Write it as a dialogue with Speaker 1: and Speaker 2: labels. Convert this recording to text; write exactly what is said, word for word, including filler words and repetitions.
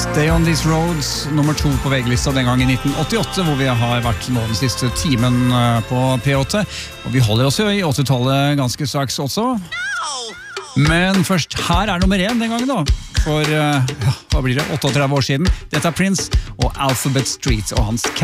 Speaker 1: Stay on these roads, nummer to på veglista den gang i nitten åttiåtte, hvor vi har vært nå den siste timen på P åtte. Og vi holder oss jo i åttitallet ganske straks også. Men først, her er nummer én den gangen da. For, ja, hva blir det, trettioåtte år siden. Dette er Prince og Alphabet Street og hans